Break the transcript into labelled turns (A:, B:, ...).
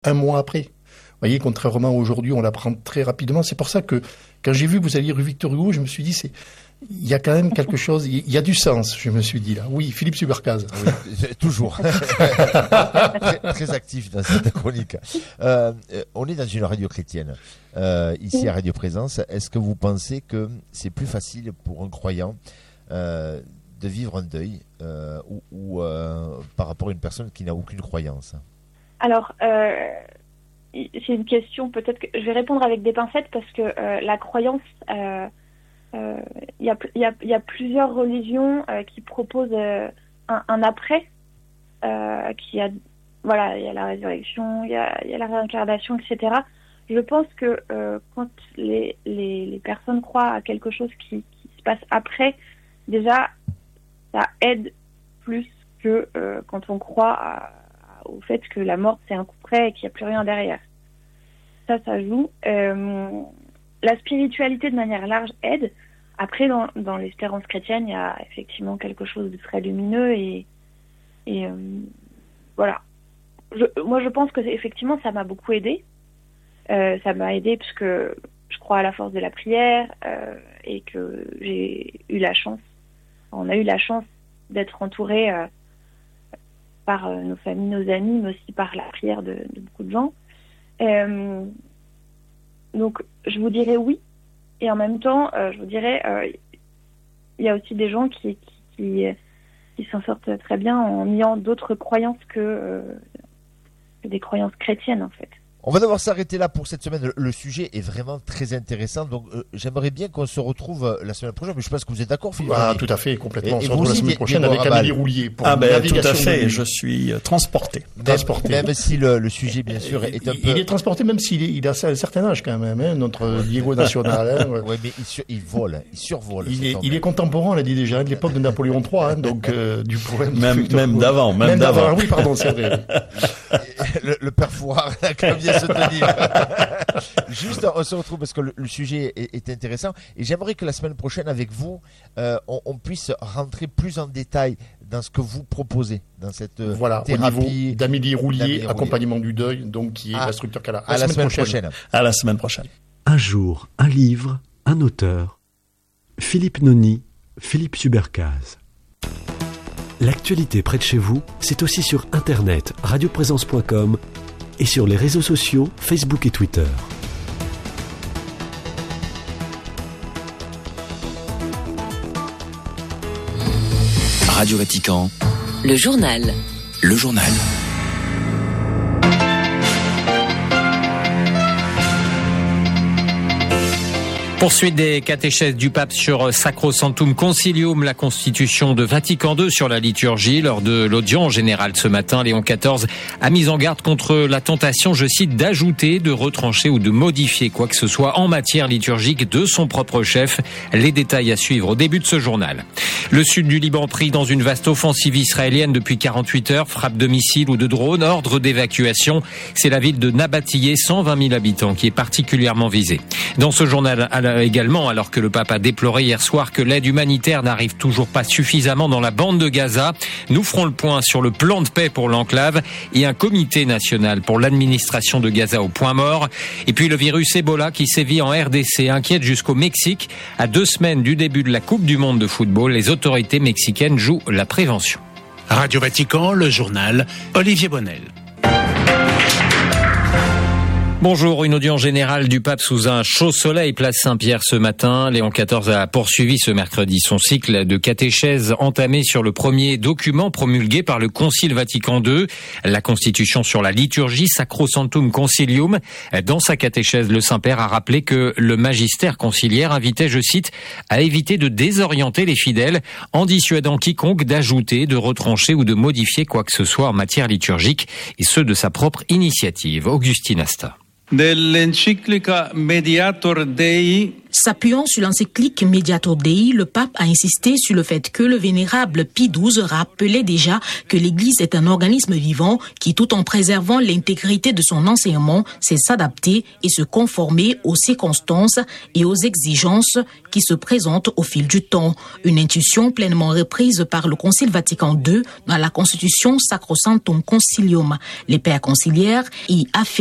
A: un mois après. Vous voyez, contrairement à aujourd'hui, on l'apprend très rapidement. C'est pour ça que quand j'ai vu que vous alliez rue Victor Hugo, je me suis dit, il y a quand même quelque chose, il y a du sens, je me suis dit là. Oui, Philippe Subercase.
B: Oui, toujours. très actif dans cette chronique. On est dans une radio chrétienne, ici à Radio Présence. Est-ce que vous pensez que c'est plus facile pour un croyant de vivre un deuil ou par rapport à une personne qui n'a aucune croyance?
C: Alors, c'est une question, peut-être que je vais répondre avec des pincettes parce que la croyance, il y a plusieurs religions qui proposent un après, il y a la résurrection, il y a la réincarnation, etc. Je pense que quand les personnes croient à quelque chose qui se passe après, déjà, ça aide plus que quand on croit au fait que la mort c'est un coup près et qu'il n'y a plus rien derrière. Ça joue. La spiritualité de manière large aide. Après, dans l'espérance chrétienne, il y a effectivement quelque chose de très lumineux et voilà. Moi, je pense que effectivement, ça m'a beaucoup aidé. Ça m'a aidé parce que je crois à la force de la prière et que j'ai eu la chance. On a eu la chance d'être entourés par nos familles, nos amis, mais aussi par la prière de beaucoup de gens. Donc, je vous dirais oui. Et en même temps, je vous dirais, il y a aussi des gens qui s'en sortent très bien en ayant d'autres croyances que des croyances chrétiennes, en fait.
B: On va devoir s'arrêter là pour cette semaine. Le sujet est vraiment très intéressant. Donc, j'aimerais bien qu'on se retrouve la semaine prochaine. Mais je pense que vous êtes d'accord, Philippe?
A: Tout à fait, complètement.
B: Et
A: on se retrouve la semaine prochaine avec Amélie Roulier.
D: Tout à fait. Je suis transporté.
B: Même si le sujet, bien sûr, est un peu...
A: Il est transporté, même s'il a un certain âge, quand même, hein, notre Diego Nacional. Hein,
B: ouais, mais il vole, il survole.
A: Il est contemporain, on l'a dit déjà, de l'époque de Napoléon III, hein, donc, du poème.
D: Même d'avant.
A: Oui, pardon, c'est vrai.
B: Le père Fouard, comme bien se tenir. Juste, on se retrouve parce que le sujet est intéressant et j'aimerais que la semaine prochaine avec vous, on puisse rentrer plus en détail dans ce que vous proposez dans cette thérapie.
A: Au niveau d'Amélie Roulier, accompagnement du deuil, donc qui est l'instructeur qu'elle a.
B: À la semaine prochaine.
D: À la semaine prochaine.
E: Un jour, un livre, un auteur. Philippe Noni, Philippe Subercase. L'actualité près de chez vous, c'est aussi sur internet, radioprésence.com et sur les réseaux sociaux, Facebook et Twitter.
F: Radio Vatican.
G: Le journal.
F: Le journal.
H: Poursuite des catéchèses du pape sur Sacrosanctum Concilium, la constitution de Vatican II sur la liturgie. Lors de l'audience générale ce matin, Léon XIV a mis en garde contre la tentation, je cite, d'ajouter, de retrancher ou de modifier quoi que ce soit en matière liturgique de son propre chef. Les détails à suivre au début de ce journal. Le sud du Liban pris dans une vaste offensive israélienne depuis 48 heures, frappe de missiles ou de drones, ordre d'évacuation. C'est la ville de Nabatillé, 120 000 habitants, qui est particulièrement visée. Dans ce journal également, alors que le pape a déploré hier soir que l'aide humanitaire n'arrive toujours pas suffisamment dans la bande de Gaza, nous ferons le point sur le plan de paix pour l'enclave et un comité national pour l'administration de Gaza au point mort. Et puis le virus Ebola qui sévit en RDC inquiète jusqu'au Mexique. À 2 semaines du début de la Coupe du Monde de football, les autorités mexicaines jouent la prévention.
F: Radio Vatican, le journal, Olivier Bonnel.
H: Bonjour, une audience générale du pape sous un chaud soleil, place Saint-Pierre ce matin. Léon XIV a poursuivi ce mercredi son cycle de catéchèse entamé sur le premier document promulgué par le Concile Vatican II, la Constitution sur la liturgie Sacrosanctum Concilium. Dans sa catéchèse, le Saint-Père a rappelé que le magistère conciliaire invitait, je cite, à éviter de désorienter les fidèles en dissuadant quiconque d'ajouter, de retrancher ou de modifier quoi que ce soit en matière liturgique, et ce de sa propre initiative. Augustine Asta.
G: dell'enciclica Mediator Dei.
I: S'appuyant sur l'encyclique Mediator Dei, le pape a insisté sur le fait que le vénérable Pie XII rappelait déjà que l'Église est un organisme vivant qui, tout en préservant l'intégrité de son enseignement, sait s'adapter et se conformer aux circonstances et aux exigences qui se présentent au fil du temps. Une intuition pleinement reprise par le Concile Vatican II dans la Constitution Sacrosanctum Concilium. Les pères conciliaires y affirment